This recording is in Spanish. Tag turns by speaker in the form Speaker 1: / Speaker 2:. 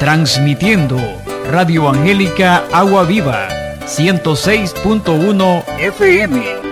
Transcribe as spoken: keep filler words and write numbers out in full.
Speaker 1: Transmitiendo Radio Angélica Agua Viva, ciento seis punto uno F M.